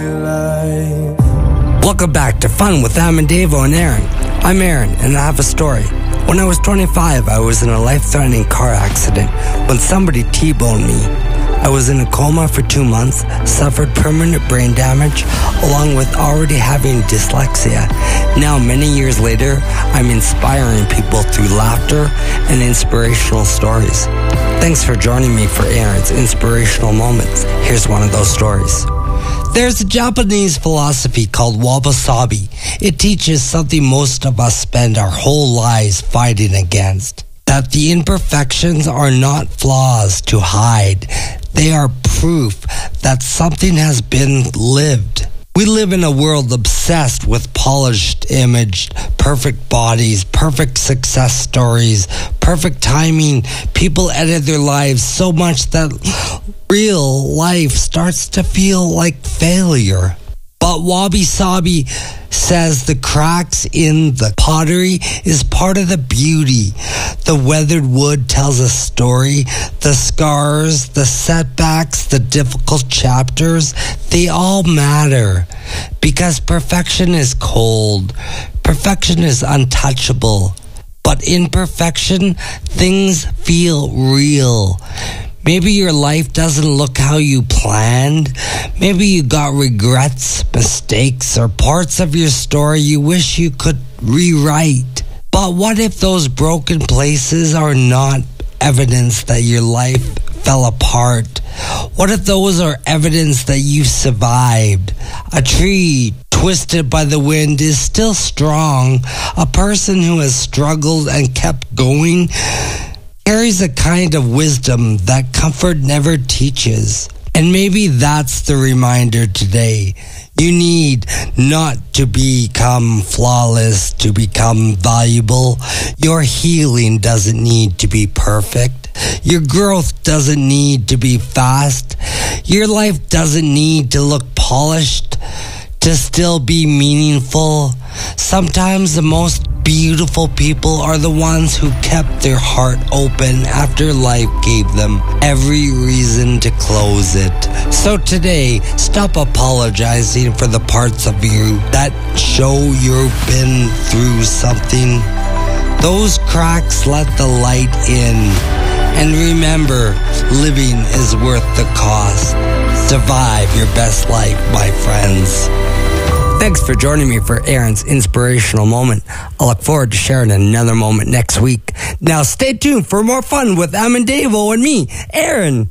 life. Welcome back to Fun with Davo and Aaron. I'm Aaron, and I have a story. When I was 25, I was in a life-threatening car accident when somebody T-boned me. I was in a coma for 2 months, suffered permanent brain damage, along with already having dyslexia. Now, many years later, I'm inspiring people through laughter and inspirational stories. Thanks for joining me for Aaron's Inspirational Moments. Here's one of those stories. There's a Japanese philosophy called wabi-sabi. It teaches something most of us spend our whole lives fighting against. That the imperfections are not flaws to hide. They are proof that something has been lived. We live in a world obsessed with polished image, perfect bodies, perfect success stories, perfect timing. People edit their lives so much that real life starts to feel like failure. But wabi-sabi says the cracks in the pottery is part of the beauty. The weathered wood tells a story. The scars, the setbacks, the difficult chapters, they all matter. Because perfection is cold. Perfection is untouchable. But imperfection, things feel real. Maybe your life doesn't look how you planned. Maybe you got regrets, mistakes, or parts of your story you wish you could rewrite. But what if those broken places are not evidence that your life fell apart? What if those are evidence that you survived? A tree twisted by the wind is still strong. A person who has struggled and kept going carries a kind of wisdom that comfort never teaches. And maybe that's the reminder today. You need not to become flawless to become valuable. Your healing doesn't need to be perfect. Your growth doesn't need to be fast. Your life doesn't need to look polished to still be meaningful. Sometimes the most beautiful people are the ones who kept their heart open after life gave them every reason to close it. So today, stop apologizing for the parts of you that show you've been through something. Those cracks let the light in. And remember, living is worth the cost. Survive your best life, my friends. Thanks for joining me for Aaron's Inspirational Moment. I look forward to sharing another moment next week. Now stay tuned for more fun with Davo and me, Aaron.